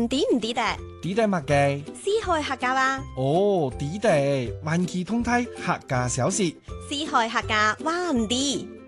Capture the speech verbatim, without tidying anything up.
唔知唔知的， 知得乜嘅？ 四海客家話， 哦，知得，萬企通梯客家小說。 四海客家話唔知。